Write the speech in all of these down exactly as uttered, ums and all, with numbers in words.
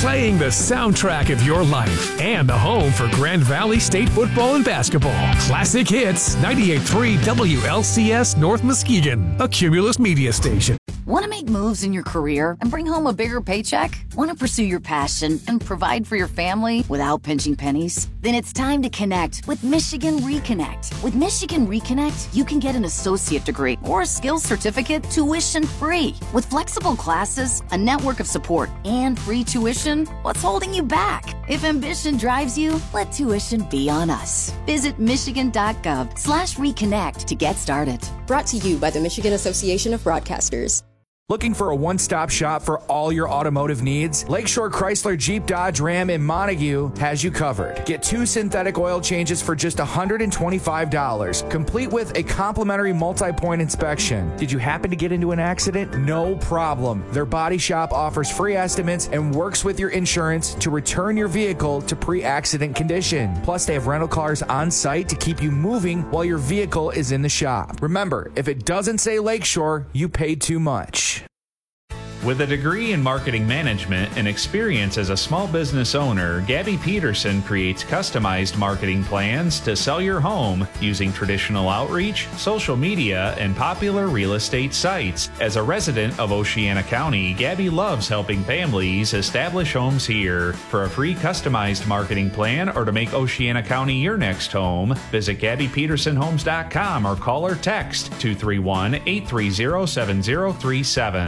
playing the soundtrack of your life and the home for Grand Valley State football and basketball. Classic Hits, ninety-eight point three W L C S North Muskegon, a Cumulus media station. Want to make moves in your career and bring home a bigger paycheck? Want to pursue your passion and provide for your family without pinching pennies? Then it's time to connect with Michigan Reconnect. With Michigan Reconnect, you can get an associate degree or a skills certificate tuition free. With flexible classes, a network of support, and free tuition, what's holding you back? If ambition drives you, let tuition be on us. Visit michigan.gov slash reconnect to get started. Brought to you by the Michigan Association of Broadcasters. Looking for a one-stop shop for all your automotive needs? Lakeshore Chrysler Jeep Dodge Ram in Montague has you covered. Get two synthetic oil changes for just one hundred twenty-five dollars, complete with a complimentary multi-point inspection. Did you happen to get into an accident? No problem. Their body shop offers free estimates and works with your insurance to return your vehicle to pre-accident condition. Plus, they have rental cars on site to keep you moving while your vehicle is in the shop. Remember, if it doesn't say Lakeshore, you paid too much. With a degree in marketing management and experience as a small business owner, Gabby Peterson creates customized marketing plans to sell your home using traditional outreach, social media, and popular real estate sites. As a resident of Oceana County, Gabby loves helping families establish homes here. For a free customized marketing plan or to make Oceana County your next home, visit Gabby Peterson Homes dot com or call or text two three one, eight three zero, seven zero three seven.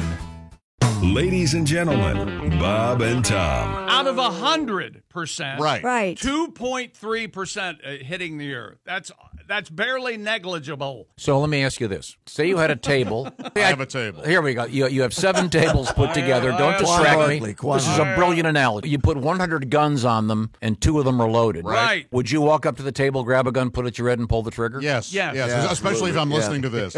Ladies and gentlemen, Bob and Tom. Out of one hundred percent, Right. Right. two point three percent hitting the earth. That's that's barely negligible. So let me ask you this. Say you had a table. I have a table. Here we go. You, you have seven tables put together. Don't distract me. This is a brilliant analogy. You put one hundred guns on them, and two of them are loaded. Right. Would you walk up to the table, grab a gun, put it at your head, and pull the trigger? Yes. Yes. Yes. Yeah, Especially if I'm yeah. listening to this.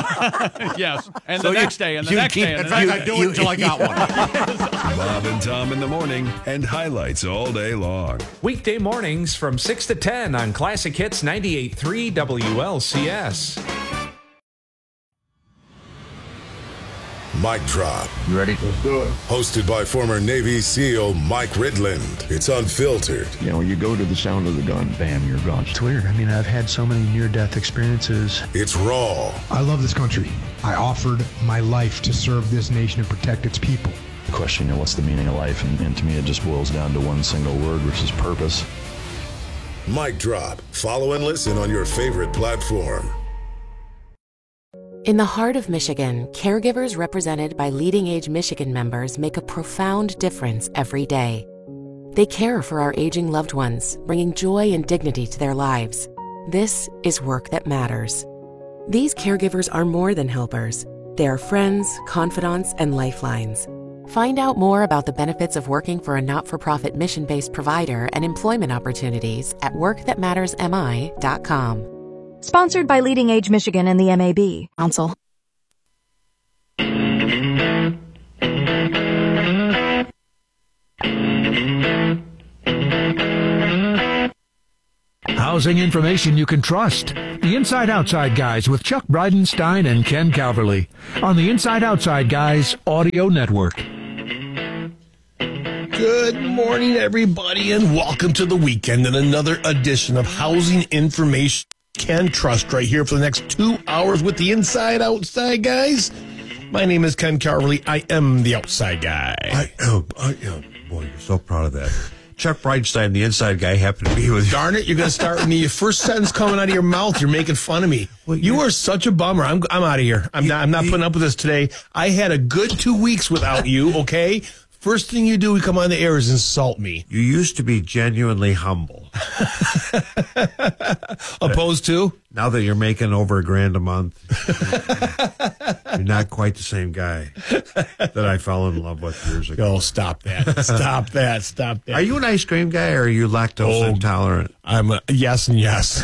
Yes. And So the you- next day, and the you next keep- day, and In the fact, next I do day. it until I got one. Bob and Tom in the morning and highlights all day long. Weekday mornings from six to ten on Classic Hits ninety-eight point three W L C S. Mic Drop. You ready? Let's do it. Hosted by former Navy SEAL Mike Ridland. It's unfiltered. You know, you go to the sound of the gun, bam, you're gone. It's weird. I mean, I've had so many near-death experiences. It's raw. I love this country. I offered my life to serve this nation and protect its people. The question, you know, what's the meaning of life? And, and to me, it just boils down to one single word, which is purpose. Mic Drop. Follow and listen on your favorite platform. In the heart of Michigan, caregivers represented by Leading Age Michigan members make a profound difference every day. They care for our aging loved ones, bringing joy and dignity to their lives. This is work that matters. These caregivers are more than helpers. They are friends, confidants, and lifelines. Find out more about the benefits of working for a not-for-profit mission-based provider and employment opportunities at work that matters M I dot com. Sponsored by Leading Age Michigan and the M A B Council. Housing information you can trust. The Inside Outside Guys with Chuck Bridenstine and Ken Calverley on the Inside Outside Guys Audio Network. Good morning, everybody, and welcome to the weekend and another edition of Housing Information You Can Trust right here for the next two hours with the Inside Outside Guys. My name is Ken Calverley. I am the Outside Guy. I am. I am. Boy, you're so proud of that. Chuck Bridenstine, the inside guy, happened to be with you. Darn it, you're going to start with me. Your first sentence coming out of your mouth, you're making fun of me. Well, you are such a bummer. I'm I'm out of here. I'm not I'm not putting up with this today. I had a good two weeks without you, okay? First thing you do, we come on the air is insult me. You used to be genuinely humble. Opposed to? Now that you're making over a grand a month, you're not quite the same guy that I fell in love with years ago. Oh, stop that. Stop that. Stop that. Are you an ice cream guy or are you lactose Oh, intolerant? I'm a yes and yes.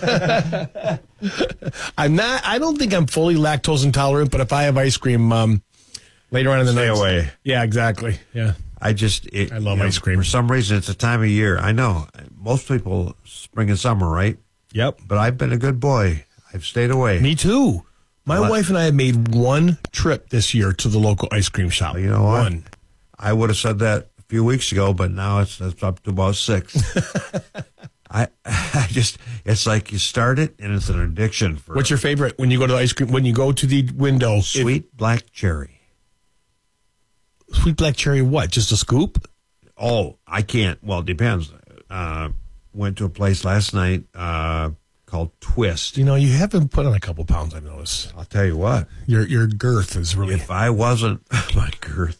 I'm not, I don't think I'm fully lactose intolerant, but if I have ice cream, um, later on in the Stay night. away. Yeah, exactly. Yeah. I just, it, I love you know, ice cream. For some reason, it's a time of year. I know. Most people, spring and summer, right? Yep. But I've been a good boy. I've stayed away. Me too. My What? wife and I have made one trip this year to the local ice cream shop. You know what? One. I would have said that few weeks ago, but now it's, it's up to about six. I I just, it's like you start it and it's an addiction. For What's your favorite when you go to the ice cream, when you go to the window? Sweet it, black cherry. Sweet black cherry what? Just a scoop? Oh, I can't. Well, it depends. Uh, went to a place last night uh, called Twist. You know, you have been put on a couple pounds, I've noticed. I'll tell you what. Your your girth is really... If I wasn't... My girth.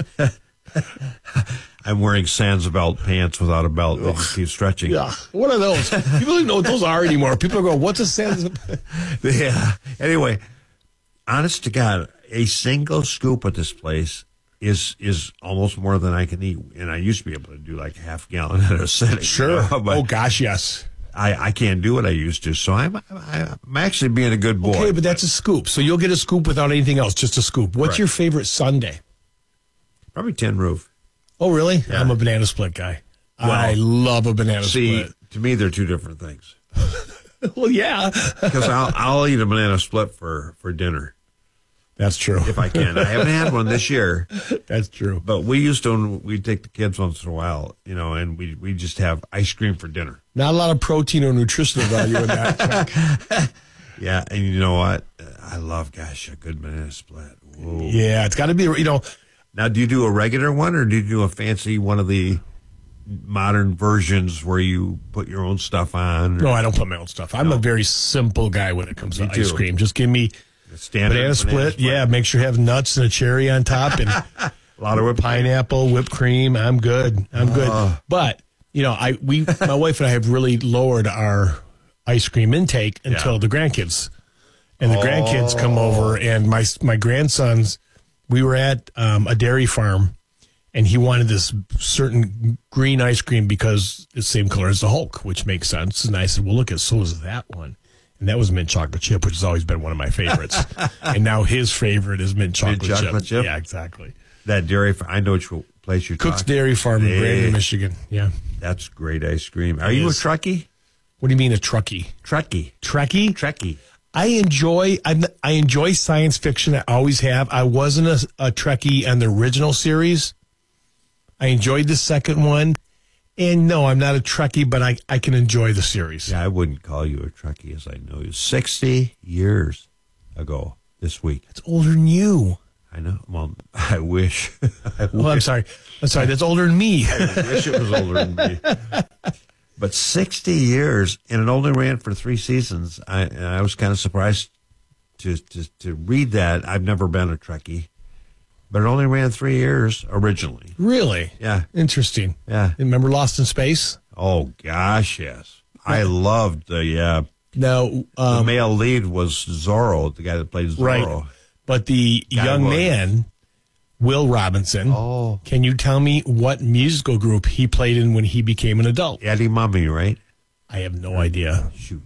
I'm wearing Sansbelt pants without a belt. They just keep stretching. Yeah. What are those? People don't know what those are anymore. People go, what's a Sansbelt? Yeah. Anyway, honest to God, a single scoop at this place is is almost more than I can eat. And I used to be able to do like a half gallon at a sitting. Sure. You know? But oh, gosh, yes. I, I can't do what I used to. So I'm, I'm actually being a good boy. Okay, but that's a scoop. So you'll get a scoop without anything else, just a scoop. What's Right. your favorite sundae? Probably Tin Roof. Oh, really? Yeah. I'm a banana split guy. Well, I love a banana See, split. to me, they're two different things. Well, yeah. Because I'll, I'll eat a banana split for, for dinner. That's true. If I can. I haven't had one this year. That's true. But we used to, we'd take the kids once in a while, you know, and we we just have ice cream for dinner. Not a lot of protein or nutritional value in that. Yeah, and you know what? I love, gosh, a good banana split. Whoa. Yeah, it's got to be, you know. Now, do you do a regular one or do you do a fancy one of the modern versions where you put your own stuff on? Or? No, I don't put my own stuff. I'm No. a very simple guy when it comes Me to too. ice cream. Just give me Standard banana split. banana split. Yeah, make sure you have nuts and a cherry on top and A lot of whipped pineapple, whipped cream. I'm good. I'm good. Oh. But, you know, I we my wife and I have really lowered our ice cream intake until Yeah. the grandkids. And the Oh. grandkids come over, and my my grandsons, we were at um, a dairy farm, and he wanted this certain green ice cream because it's the same color as the Hulk, which makes sense. And I said, well, look, at so is that one. And that was mint chocolate chip, which has always been one of my favorites. And now his favorite is mint chocolate, Mint chocolate chip? Yeah, exactly. That dairy, I know which place you're Cook's talking. Dairy Farm in Hey. Brandon, Michigan. Yeah. That's great ice cream. Are It you is. a Truckee? What do you mean a Truckee? Truckee. Trekkie? Trekkie. I enjoy I'm, I enjoy science fiction. I always have. I wasn't a, a Trekkie on the original series. I enjoyed the second one. And no, I'm not a Trekkie, but I, I can enjoy the series. Yeah, I wouldn't call you a Truckee as I know you. sixty years ago this week. It's older than you. I know. Well, I wish. I Oh, I'm wish. sorry. I'm sorry. That's older than me. I wish it was older than me. But sixty years, and it only ran for three seasons. I, and I was kind of surprised to, to to read that. I've never been a Trekkie, but it only ran three years originally. Really? Yeah. Interesting. Yeah. Remember Lost in Space? Oh gosh, yes. I loved the uh, Now, the um, male lead was Zorro, the guy that played Zorro. right. But the Guy young Williams. man, Will Robinson, Oh, can you tell me what musical group he played in when he became an adult? Eddie Mummy, right? I have no idea. Shoot,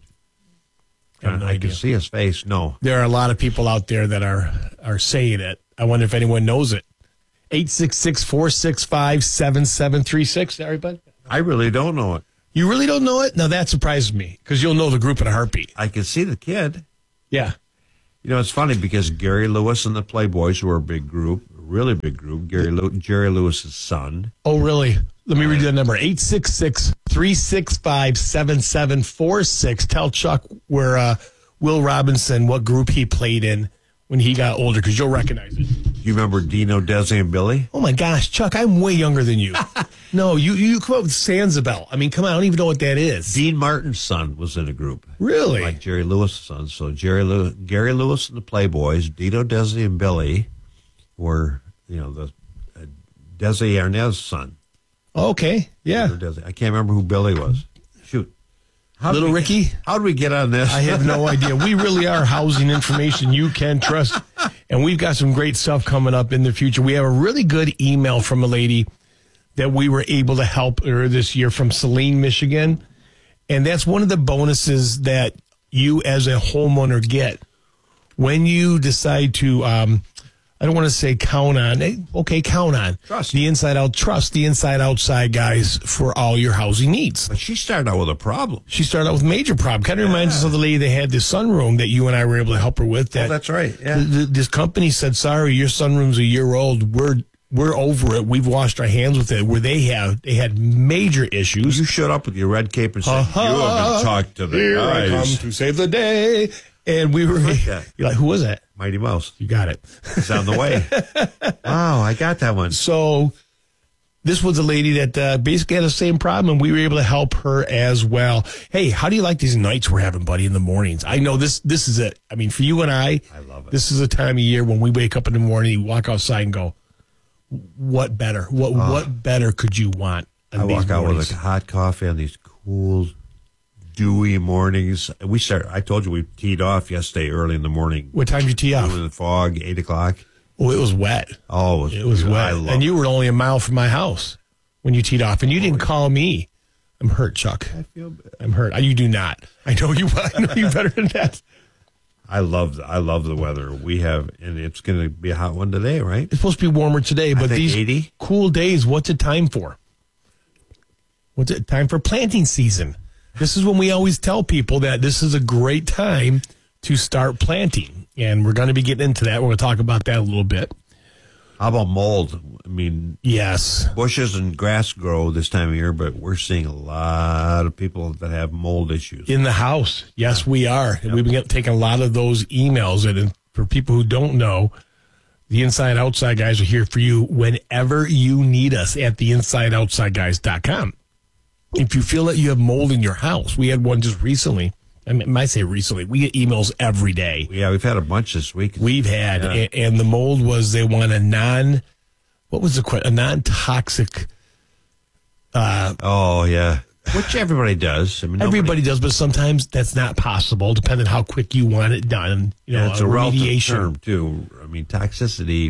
I have no I idea. can see his face. No, There are a lot of people out there that are are saying it. I wonder if anyone knows it. eight six six, four six five, seven seven three six, everybody? I really don't know it. You really don't know it? Now that surprises me because you'll know the group in a heartbeat. I can see the kid. Yeah. You know, it's funny because Gary Lewis and the Playboys were a big group, a really big group. Gary Lew- Jerry Lewis's son. Oh, really? Let me read you the number. eight six six, three six five, seven seven four six. Tell Chuck where uh, Will Robinson, what group he played in when he got older, because you'll recognize it. You remember Dino, Desi, and Billy? Oh, my gosh, Chuck, I'm way younger than you. No, you, you come up with Sansabel. I mean, come on, I don't even know what that is. Dean Martin's son was in a group. Really? Like Jerry Lewis's son. So Jerry Lew- Gary Lewis and the Playboys, Dino, Desi, and Billy were, you know, the uh, Desi Arnaz's son. Okay, yeah. Dino Desi. I can't remember who Billy was. Shoot. How Little we, Ricky? How did we get on this? I have no idea. We really are housing information you can trust. And we've got some great stuff coming up in the future. We have a really good email from a lady that we were able to help her this year from Saline, Michigan. And that's one of the bonuses that you as a homeowner get when you decide to, um, I don't want to say count on, eh, okay, count on. Trust. The inside out, trust the inside outside guys for all your housing needs. But she started out with a problem. She started out with a major problem. Kind of reminds us of the lady that had the sunroom that you and I were able to help her with. That Oh, that's right. Yeah. th- th- this company said, sorry, your sunroom's a year old. We're we're over it. We've washed our hands with it. Where they have, they had major issues. You showed up with your red cape and said, uh-huh. "You haven't talked to the Here guys. I come to save the day." And we were, you're like, "Who was that?" Mighty Mouse. You got it. It's on the way. Wow, I got that one. So this was a lady that uh, basically had the same problem, and we were able to help her as well. Hey, how do you like these nights we're having, buddy, in the mornings? I know this This is it. I mean, for you and I, I love it. This is a time of year when we wake up in the morning, you walk outside and go, what better? What Uh, what better could you want on I these walk out mornings? with a hot coffee on these cool, dewy mornings. We start. I told you we teed off yesterday early in the morning. What time did you tee off? In the fog, eight o'clock. Oh, it was wet. Oh, it was, It was I wet. love And you were only a mile from my house when you teed off, and you didn't call me. I'm hurt, Chuck. I feel bad. I'm hurt. You do not. I know you. I know you better than that. I love. I love the weather we have, and it's going to be a hot one today, right? It's supposed to be warmer today, but think these eighty. cool days, what's it time for? What's it time for planting season? This is when we always tell people that this is a great time to start planting, and we're going to be getting into that. We're going to talk about that a little bit. How about mold? I mean, yes, bushes and grass grow this time of year, but we're seeing a lot of people that have mold issues in the house. Yes, we are. Yep. We've been taking a lot of those emails, and for people who don't know, the Inside Outside Guys are here for you whenever you need us at the inside outside guys dot com. If you feel that you have mold in your house, we had one just recently. I mean, I might say recently. We get emails every day. Yeah, we've had a bunch this week. We've had, yeah. and, and the mold was they want a non, what was the question? A non-toxic. Uh, oh, yeah. Which everybody does. I mean, everybody does, but sometimes that's not possible, depending on how quick you want it done. You know, yeah, it's a a relative remediation. term, too. I mean, toxicity,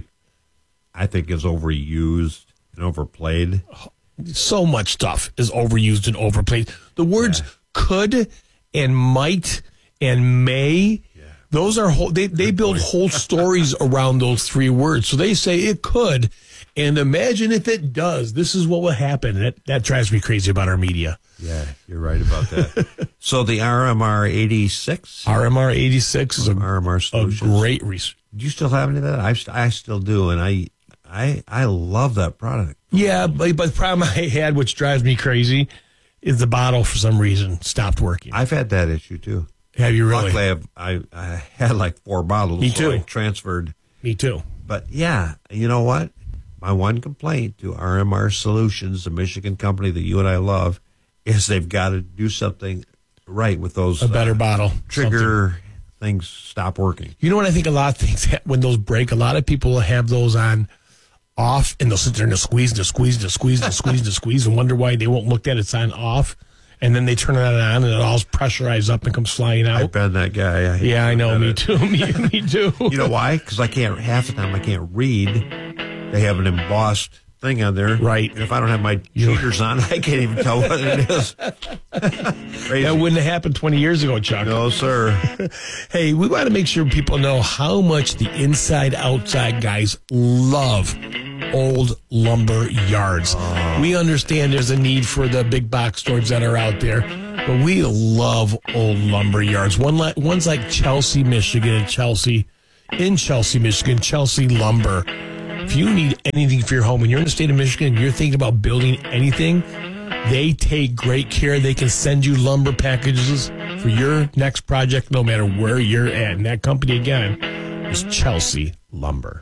I think, is overused and overplayed. So much stuff is overused and overplayed. The words yeah. could and might and may, yeah. those are whole, they, they build whole stories around those three words. So they say it could, and imagine if it does. This is what will happen. That, that drives me crazy about our media. Yeah, you're right about that. So the R M R eighty-six? R M R eighty-six is a, R M R a great resource. Do you still have any of that? I, I still do, and I, I, I love that product. Yeah, but, but the problem I had, which drives me crazy, is the bottle for some reason stopped working. I've had that issue too. Have you really? Luckily, I've, I I had like four bottles. Me too. So I transferred. Me too. But yeah, you know what? My one complaint to R M R Solutions, the Michigan company that you and I love, is they've got to do something right with those. A better uh, bottle. Trigger something. Things stop working. You know what I think? A lot of things when those break, a lot of people have those on. Off, and they'll sit there and they'll squeeze and they'll squeeze and they'll squeeze and squeeze and squeeze and wonder why they won't look at it's on off, and then they turn it on and it all pressurized up and comes flying out. I've been that guy. I yeah, I know. Me it. too. Me, me too. You know why? Because I can't. Half the time I can't read. They have an embossed thing on there, right? And if I don't have my cheaters on, I can't even tell what it is. That wouldn't have happened twenty years ago, Chuck. No, sir. Hey, we want to make sure people know how much the Inside Outside Guys love old lumber yards. Oh. We understand there's a need for the big box stores that are out there, but we love old lumber yards. One like one's like Chelsea, Michigan, Chelsea, in Chelsea, Michigan, Chelsea Lumber. If you need anything for your home, when you're in the state of Michigan and you're thinking about building anything, they take great care. They can send you lumber packages for your next project, no matter where you're at. And that company, again, is Chelsea Lumber.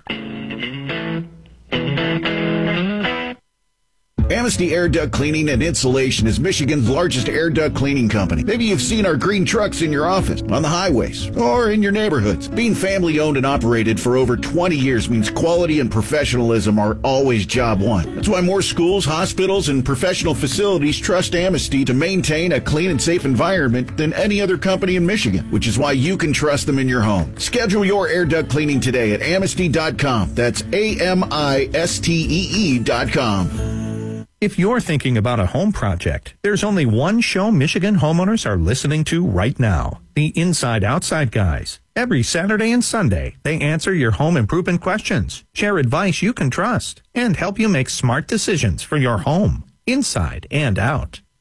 Amnesty Air Duct Cleaning and Insulation is Michigan's largest air duct cleaning company. Maybe you've seen our green trucks in your office, on the highways, or in your neighborhoods. Being family owned and operated for over twenty years means quality and professionalism are always job one. That's why more schools, hospitals, and professional facilities trust Amnesty to maintain a clean and safe environment than any other company in Michigan, which is why you can trust them in your home. Schedule your air duct cleaning today at amnesty dot com. That's A M I S T E E dot com. If you're thinking about a home project, there's only one show Michigan homeowners are listening to right now, the Inside Outside Guys. Every Saturday and Sunday, they answer your home improvement questions, share advice you can trust, and help you make smart decisions for your home, inside and out.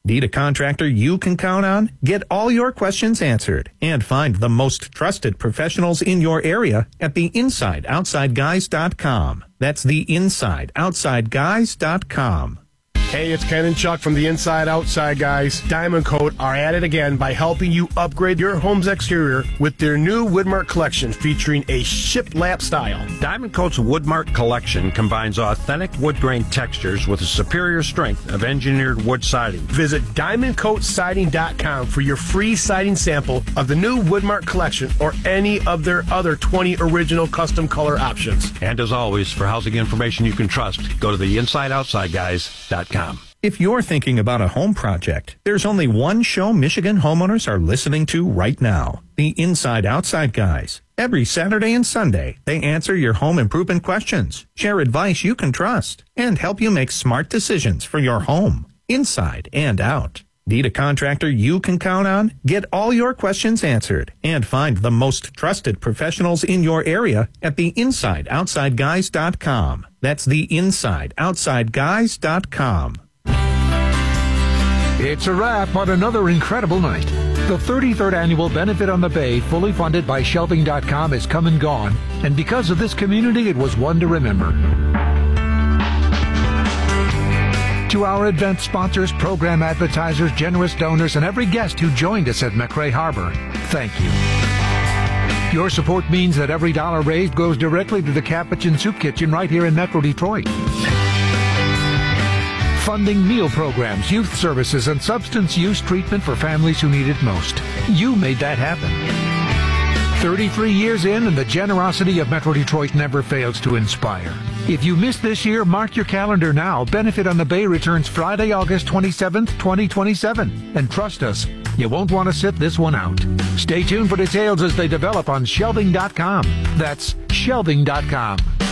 Need a contractor you can count on? Get all your questions answered and find the most trusted professionals in your area at the inside outside guys dot com. That's the inside outside guys dot com. Hey, it's Ken and Chuck from the Inside Outside Guys. Diamond Coat are at it again by helping you upgrade your home's exterior with their new Woodmark collection featuring a shiplap style. Diamond Coat's Woodmark collection combines authentic wood grain textures with a superior strength of engineered wood siding. Visit diamond coat siding dot com for your free siding sample of the new Woodmark collection or any of their other twenty original custom color options. And as always, for housing information you can trust, go to the inside outside guys dot com. If you're thinking about a home project, there's only one show Michigan homeowners are listening to right now. The Inside Outside Guys. Every Saturday and Sunday, they answer your home improvement questions, share advice you can trust, and help you make smart decisions for your home, inside and out. Need a contractor you can count on? Get all your questions answered and find the most trusted professionals in your area at the inside outside guys dot com. That's the inside outside guys dot com. It's a wrap on another incredible night. The thirty-third Annual Benefit on the Bay, fully funded by shelving dot com, has come and gone, and because of this community, it was one to remember. To our event sponsors, program advertisers, generous donors, and every guest who joined us at McRae Harbor, thank you. Your support means that every dollar raised goes directly to the Capuchin Soup Kitchen right here in Metro Detroit. Funding meal programs, youth services, and substance use treatment for families who need it most. You made that happen. thirty-three years in, and the generosity of Metro Detroit never fails to inspire. If you missed this year, mark your calendar now. Benefit on the Bay returns Friday, August twenty-seventh, twenty twenty-seven. And trust us, you won't want to sit this one out. Stay tuned for details as they develop on shelving dot com. That's shelving dot com.